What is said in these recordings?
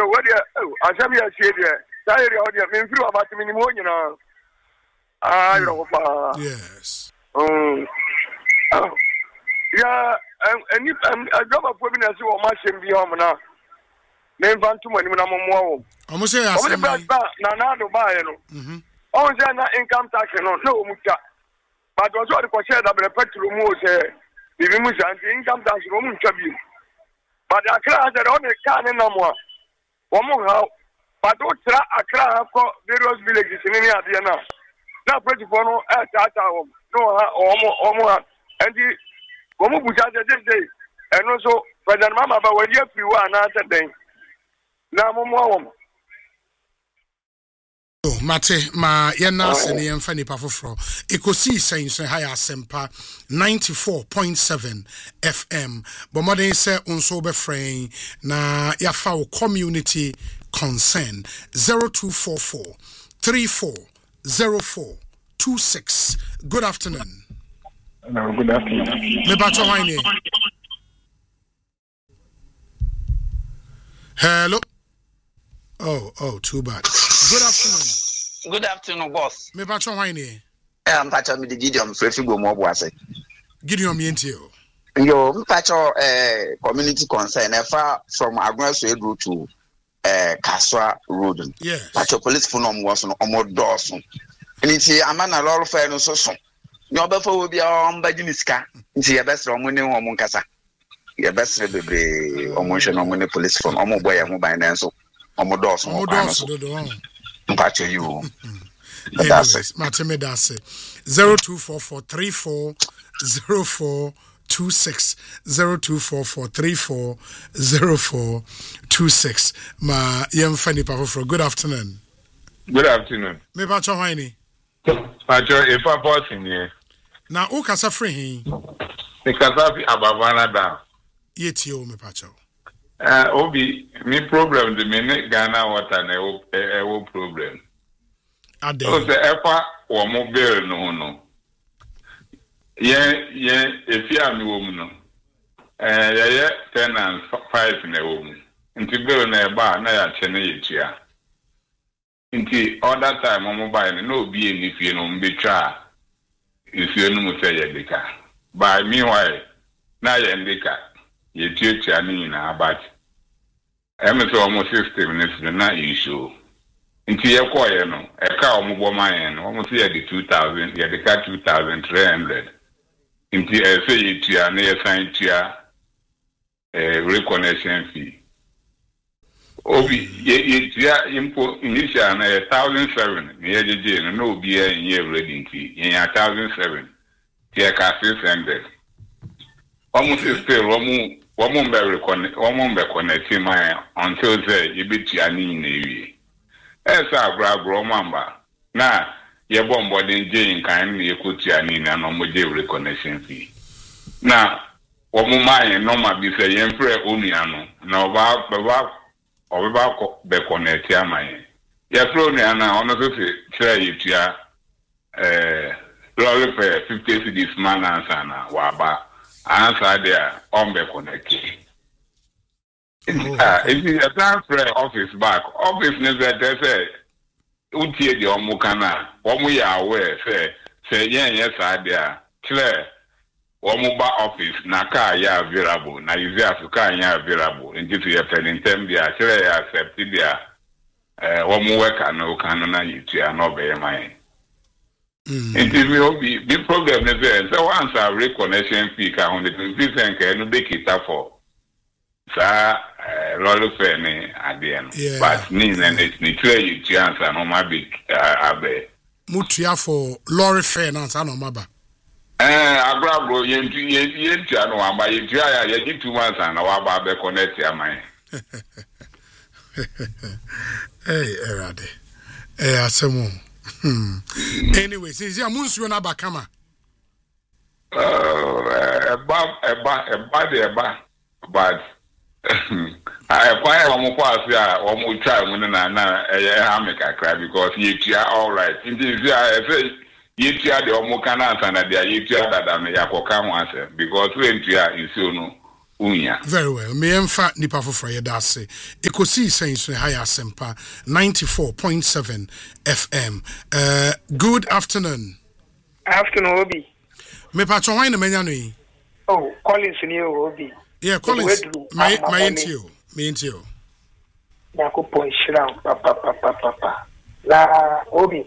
Yo, what do you? I said, I said, Tired of your men through about the minimum, you know. I don't know. Yes. Yeah, and if I drop a woman as you are much be home now. Name van too many when I'm on. Almost say, I said, no, buy no. Oh, they're not income tax, no, mucha. But also the question that the petrol moves, the income tax, Roman Chabi. But the class that only can no more. One more how. But don't try a crowd for various villages in India now. Now, pretty for no at home. No, or more. And the Gomu Buja this day. And also, but then Mamma, but when you free one another day. Now, more. Mate, ma yena sene yemfa nipa foforo. Ekosi sense high asempa 94.7 FM. But modern say unso be friend na yafa wo community concern 0244 340426. Good afternoon. Hello, good afternoon. Me bacho wine. Hello. Oh, too bad. Good afternoon. Good afternoon, boss. Me bacho wine. Pacho me the Gideon so if you go more boss. Gideon me ntio. Yo, Pacho community concern far from Agnes Road to Kaswa Road. Yes. Pacho police phone was on omo doors. And it's amana lol fair no so so. No before we be on Bajiniska. It's your best Romani or Munkasa. Your best baby omotion on police phone, omo boy and mobile so. Omodos do Mpacho you. Anyways, Mateme Dase 0244340426 0244340426 ma yemfa nipa foforo. Good afternoon. Good afternoon. Me bacho wine. Pacho if I person here. Na o kasa free hin. Me kasa fi abavana da. Yeti o me pacho. Obi, me problem the minute Ghana water na ewo problem. Ade. So the efa wo mo bill no. Ye efia mi wo mu no. Ye tenants 5 na wo mu. Nti bill na eba na ya che na yetua. Nti other time mo buy no obi enifie no mbetwa. Ifie no mu say ye deka. By meanwhile na ye ndeka. Ye tietia ni na about so almost 60 minutes na issue nti ye koye no e ka omugbo man no almost ye the 2000 ye the ka 2300 nti say ye tia na ye sign tia reconnection fee obi ye tia impo initial na 1007 ye jeje no obi ye ready nti ye 1007 tia ka 600 almost still Womumbe connect my until say you be tiani navy. Esa agro mamba. Na ye bombarding Jane kind you could tiani and omoje reconnection fee. Na womumai no ma be say yempre uniano. Na ba be connect ya my. Ya floniana honestly try you tia lorry for 50 cedis man ansana waba. Answer there on the connect. If you transfer office back, office never say Uti the Omukana, Omu ya aware, say yes, I there, clear Omuba office, Naka ya available, na is Africa ya available, and if you have an intent, they are clear accepted there. Omu worker no canona, you are not very mine. It will be the problem is there. So once I reconnection fee on the television can make it up for. Sir, Lolo Fene at the end. But Nin and it's you chance and on my big abe. Mutia for Lorry Fair and San Maba. Agrabro, Yentiano, by Yaya, you did 2 months and our Babe connect your mind. Hey, Erade. Hey, Asemo. Anyway, since you are Munsu na Bakama. But I find one pass here, one more try when I make a cry because you are all right. Indeed, I say you are the Omokana and the Yitia that I may have come answer because when you are in Sono, unya. Very well. Me emfa nipa foforo yeda ase. Ekosi sense higher sempa 94.7 FM. Good afternoon. Afternoon, Obi. Me patron why na menya no yi? Oh, Collins ni Obi. Yeah, Collins. My into you. Yako point shroud papa. La Obi.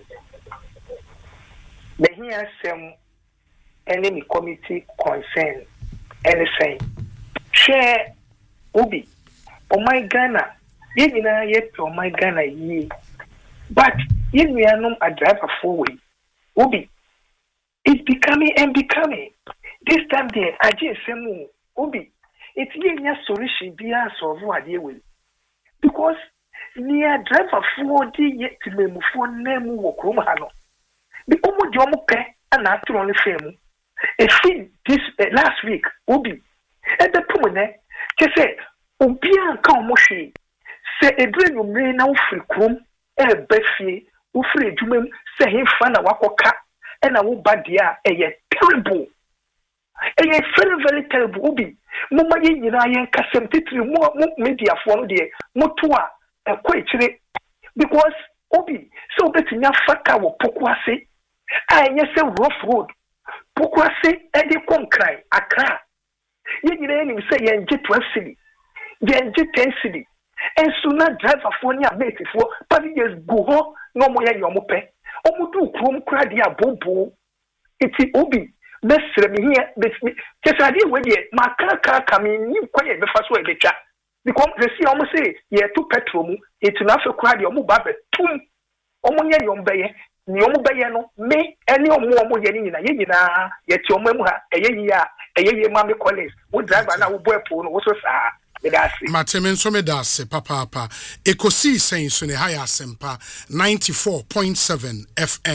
The here some enemy committee concern anything. Share Obi. Oh my Ghana. Yena yet oh my Ghana ye. But yen we are not a driver forward. Obi. It's becoming. This time there, I just say more. Obi. It's yen solution be a solve what you will. Because near driver 40 yet to me for name work room hano. The omo jomoke and actually fame. A thing this last week, Obi. And the pumone, she said, Obia come moshi. Say a brain of me now free crum, a befi, ufree jumem, say him fan a wakoka, and a wobadia, a terrible. A very, very terrible Obi. Mama yen kasem titri more media for the motua a quite because Obi so betting your faka will pokwase. I yes a rough road. Pokwase edi kon cry a cry. Yen say yen jet 12 city, yen jet 10 city, and sooner drive a phone ya mate for 5 years go home no more your mope. Omudu chrome cry dia bobo. It's Obi. Mesre me here just I did with it my car coming you quiet the first way the chat because they see almost say yeah to petrol it's enough to cry your mobile tum omonya yom beye ni omo beye no me any omo yeni na yet your memoir ye mama college wo driver na wo boy phone wo so sa Matemen so me dase papa ekosi senso ne higher sempa 94.7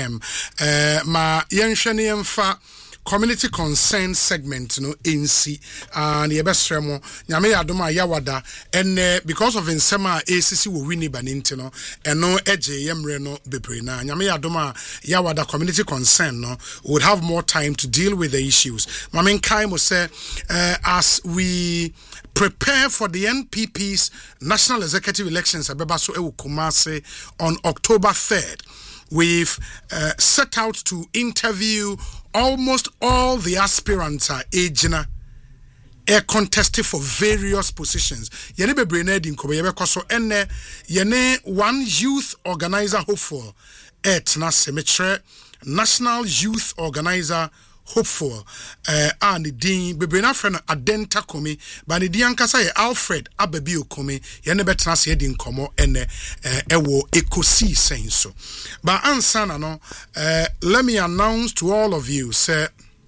FM ma yenhwe ne yemfa community concern segment no NC and yebesremo nyame yadoma yawada and because of nsema ACC wo wini baninti no eno eje yemre no bebre na nyame yadoma yawada community concern no would have more time to deal with the issues. Mamen kai mo say as we prepare for the NPP's national executive elections abeba so ewu Kumasi on October 3rd. We've set out to interview almost all the aspirants are agena contested for various positions. Yene be brained ko be so enne yene one youth organizer hopeful etna semetre national youth organizer hopeful and the din bebrena friend adenta komi but the din kasa ye Alfred Ababi Okomi yene betena se din komo ene ewo ekosi senso but ansana no let me announce to all of you say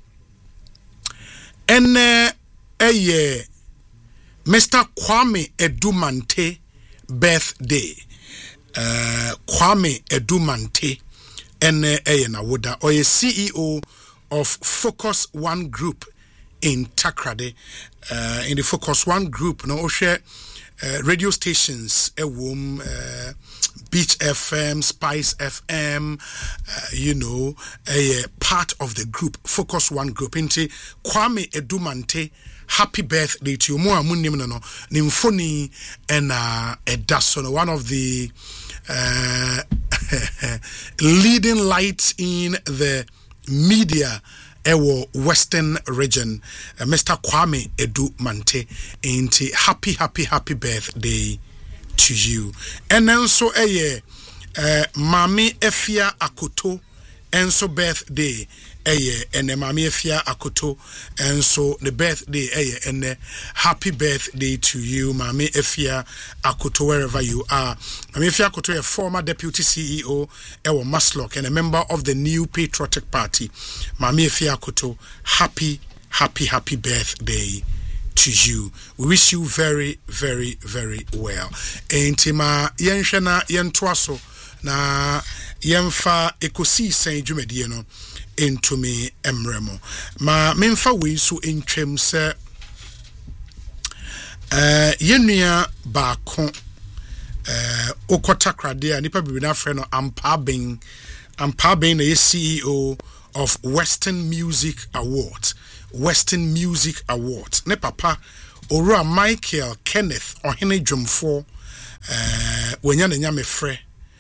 ene eye Mr. Kwame Edumante birthday Kwame Edumante ene eye na woda oye CEO of Focus One Group in Takrade. In the Focus One Group, no share radio stations, Beach FM, Spice FM, a part of the group, Focus One Group. Into Kwame Edumante, happy birthday to you. Mo amunim no nimfoni and Edasono, one of the leading lights in the media ewo Western region, Mr. Kwame Edumante, ain't happy birthday to you. And also Mami Efia Akoto, and so birthday and Mami Efia Akoto, and so the birthday and happy birthday to you, Mami Efia Akoto, wherever you are. Mami Efia Akoto, a former deputy CEO Ewo Maslock and a member of the New Patriotic Party. Mami Efia Akoto, happy birthday to you. We wish you very, very, very well. Intima yenshena yentwaso na yemfa ekosi sen dwumedie no into me emremo ma memfa we so entwem se yenua baako okota krade a nipa bibi na frɛ no Ampaben na ye CEO of Western Music Awards ne papa Owura Michael Kenneth Ohene Dwomfo wanya na nya mefrɛ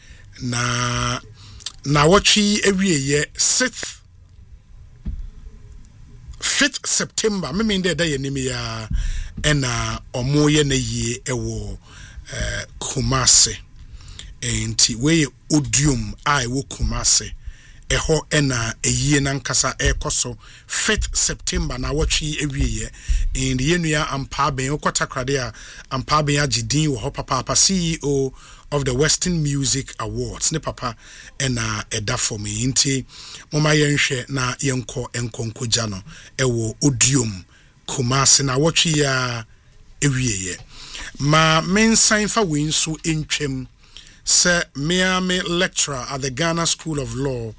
na watchi ewieye 5th September me mean da ye nimi ya ena omoye na yie ewo Kumase enti we odium a ewo Kumase eho ena eyie nankasa ekoso 5th September na watchi ewieye in the yenua ampaben okotakrade a ampaben agidin wo ho papa CEO of the Western Music Awards ne papa ena eda for me nti moma yenhwe na yenko jano ewo odium Kumase na watchi ya ewieye ma mensan fa winso entwem se me lecturer at the Ghana School of Law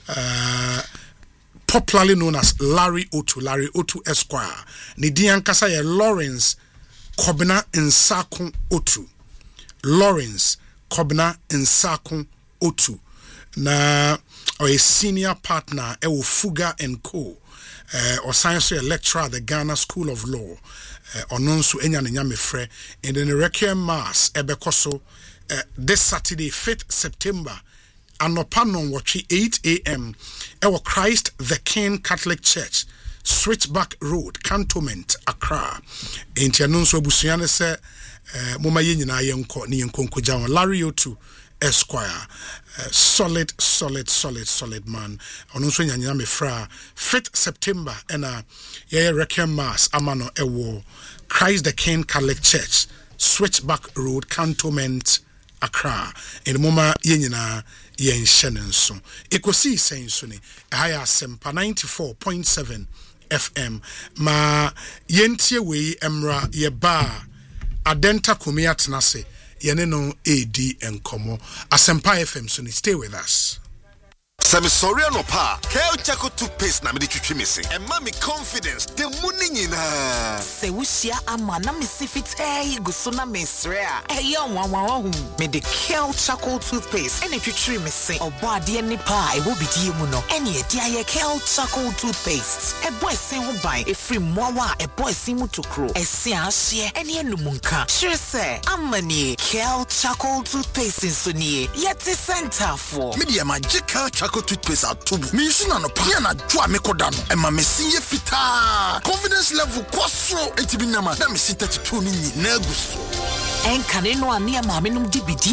popularly known as Larry Otu Esquire ni diankasa ye Lawrence Kobna Nsakun Otu Lawrence Kobna Nsakun Otu na a senior partner ewo Fuga & Co or science lecturer at the Ghana School of Law ononso enya ne nyame frɛ in the Requiem Mass ebekoso this Saturday 5th September anopa non watchi 8 a.m. ewo Christ the King Catholic Church Switchback Road Cantonment Accra enti anonso abusuane se moma ye nyina yenko ne yenkonko jawo Larry Otu Esquire solid man ononso nyanya me fra 5th September ena ye Requiem Mass amano ewo Christ the King Catholic Church Switchback Road Cantonment Accra in the moma ye nyina yen shenenso ekosi senso ni haya sempa 94.7 FM ma yentie we emra ye ba adenta komia tenase yene no AD enkomo asempa FM so ni stay with us. Sorry no pa Kel Chaco toothpaste na me twitwi me se and ma me confidence the money nyina se wushia ama na me sifite guso na me sre a eyo wanwa hu me the Kel Chaco toothpaste and twitwi me se obo ade ni pa e wo bidie mu no ene e dia ye Kel Chaco toothpaste e boy sen ho ban e free mowa e boy sen mu tokro e se ahye ene enumunka sure se amani Kel Chaco toothpaste so ni yeti center for media magical Chaco toothpaste atubu me use na no pa na dwa me koda no e ma me sinye fita confidence level kwasro entibi nyama na me sin 32 ni na guso en kane no ane ma me num dibidi